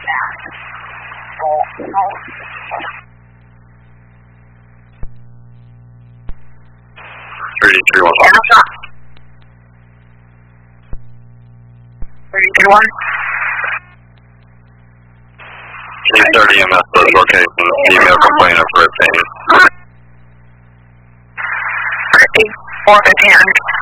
K30 MS location, female complainant for a pain. 415.